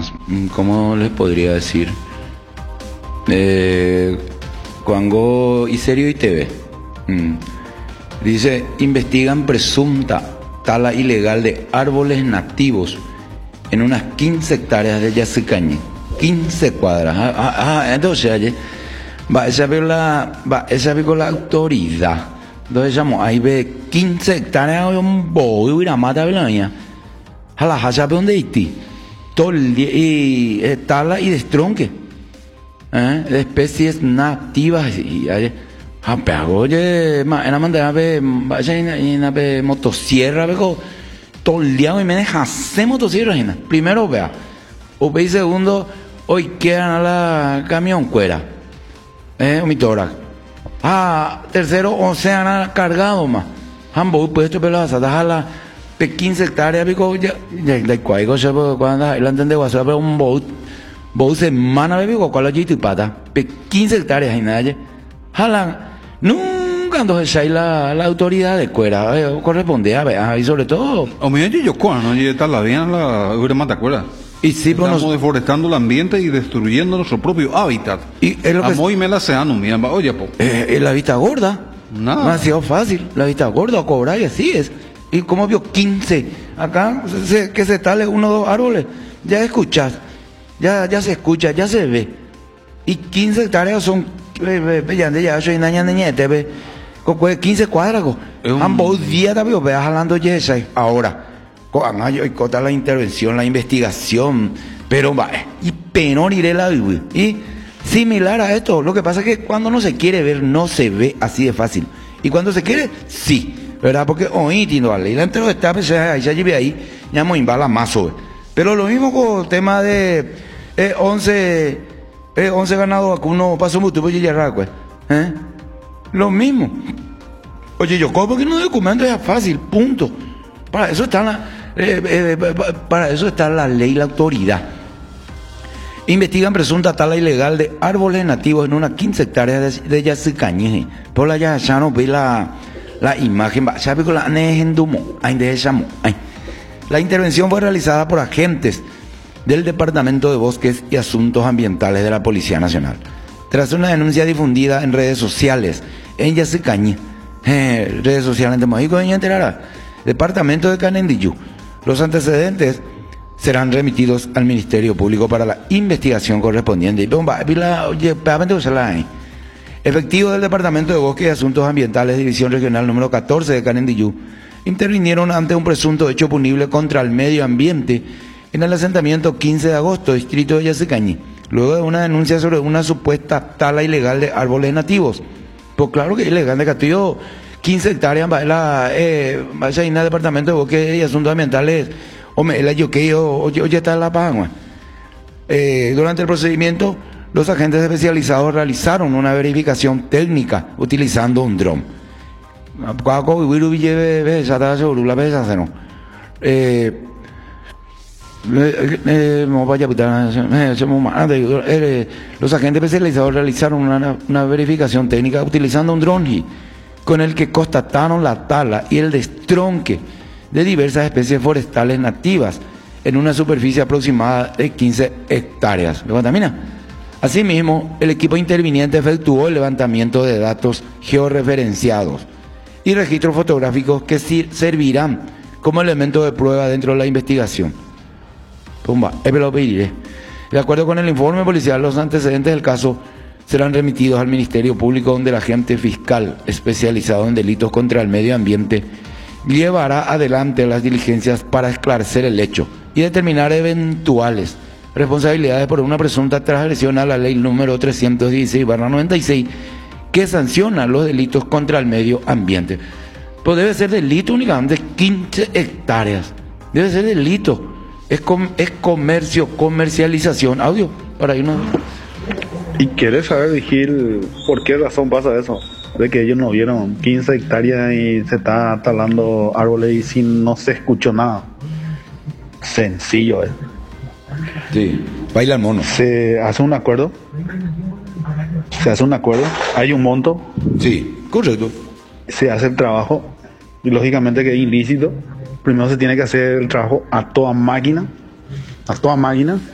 ¿cómo les podría decir? Cuango y Serio y TV. Dice, investigan presunta tala ilegal de árboles nativos en unas 15 hectáreas de Yacycañi. 15 cuadras. Entonces, esa vez con la autoridad. Entonces, llamó, ahí ve 15 hectáreas de un boy y la mata de la niña. A la hacha, ¿dónde hay? Todo el día, y tala y destronque. De especies nativas. Y oye, en la mandada vaya en la motosierra, veo todo el día y me deja hacer motosierra. Primero, vea. O veis segundo, hoy quedan a la camión cuera. O mi tórax. Tercero, o sea, cargado más. Ambos puesto pelo a la 15 hectáreas, pico ya de cuaigo se cuando el entiende va a ser un bout semana pico cuál allí tu pata 15 hectáreas y nada. Jalan nunca entonces hay la autoridad de cuera corresponde a ver y sobre todo o mira yo cuando y está la bien la mata cuera. Y sí, estamos deforestando el ambiente y destruyendo nuestro propio hábitat. Y es lo que muy me la sean mira, oye, la vista gorda. Nada. Demasiado fácil, la vista gorda a cobrar y así es. Y como vio 15, acá que se tale 1 o 2 árboles, ya escuchas, ya se escucha, ya se ve. Y 15 hectáreas son, ya soy niñete, ve, 15 cuadras, ambos días también, ve, jalando yesa. Ahora, y cota la intervención, la investigación, pero va, y penor iré la vida. Y similar a esto, lo que pasa es que cuando no se quiere ver, no se ve así de fácil. Y cuando se quiere, sí. ¿Verdad? Porque hoy tiene la ley, la entero está, pues ya lleve ahí, ya me imbala más sobre. Pero lo mismo con el tema de 11 ganados vacunos, pasó mucho, pues ya lo mismo. Oye, yo como que no documento es fácil, punto. Para eso está para eso está la ley y la autoridad. Investigan presunta tala ilegal de árboles nativos en unas 15 hectáreas de Yacycañi. Por la ya no ve la imagen, la intervención fue realizada por agentes del Departamento de Bosques y Asuntos Ambientales de la Policía Nacional. Tras una denuncia difundida en redes sociales en Yacycañi, redes sociales de México, Departamento de Canendillú, los antecedentes serán remitidos al Ministerio Público para la investigación correspondiente. Efectivos del Departamento de Bosques y Asuntos Ambientales, División Regional número 14 de Canendillú, intervinieron ante un presunto hecho punible contra el medio ambiente en el asentamiento 15 de agosto, distrito de Yacycañi, luego de una denuncia sobre una supuesta tala ilegal de árboles nativos. Pues claro que es ilegal, de Castillo, 15 hectáreas, vaya en el Departamento de Bosques y Asuntos Ambientales, oye, está la pagua. Durante el procedimiento, los agentes especializados realizaron una verificación técnica utilizando un dron. Los agentes especializados realizaron una verificación técnica utilizando un dron con el que constataron la tala y el destronque de diversas especies forestales nativas en una superficie aproximada de 15 hectáreas. ¿Me contamina? Asimismo, el equipo interviniente efectuó el levantamiento de datos georreferenciados y registros fotográficos que servirán como elemento de prueba dentro de la investigación. De acuerdo con el informe policial, los antecedentes del caso serán remitidos al Ministerio Público, donde el agente fiscal especializado en delitos contra el medio ambiente llevará adelante las diligencias para esclarecer el hecho y determinar eventuales responsabilidades por una presunta transgresión a la ley número 316/96 que sanciona los delitos contra el medio ambiente. Pues debe ser delito únicamente 15 hectáreas. Debe ser delito. Es comercio, comercialización. Audio, para irnos. ¿Y quieres saber, Vigil, por qué razón pasa eso? De que ellos no vieron 15 hectáreas y se está talando árboles y no se escuchó nada. Sencillo, Sí, baila el mono. Se hace un acuerdo. Hay un monto. Sí, correcto. Se hace el trabajo. Y lógicamente que es ilícito. Primero se tiene que hacer el trabajo a toda máquina.